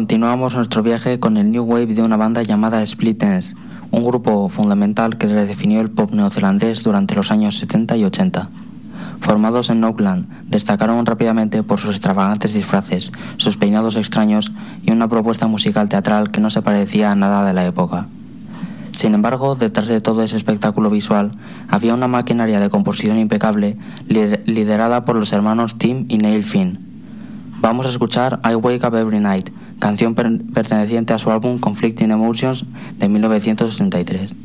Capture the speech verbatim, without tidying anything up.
Continuamos nuestro viaje con el new wave de una banda llamada Split Enz, un grupo fundamental que redefinió el pop neozelandés durante los años setenta y ochenta. Formados en Auckland, destacaron rápidamente por sus extravagantes disfraces, sus peinados extraños y una propuesta musical teatral que no se parecía a nada de la época. Sin embargo, detrás de todo ese espectáculo visual, había una maquinaria de composición impecable liderada por los hermanos Tim y Neil Finn. Vamos a escuchar I Wake Up Every Night, canción per- perteneciente a su álbum Conflicting Emotions de mil novecientos sesenta y tres.